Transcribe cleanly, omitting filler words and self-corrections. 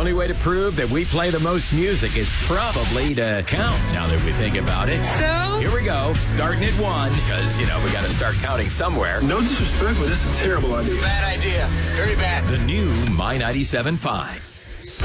only way to prove that we play the most music is probably to count, now that we think about it. So? Here we go, starting at 1, because, we got to start counting somewhere. No disrespect, but this is a terrible idea. Bad idea. Very bad. The new My 97.5.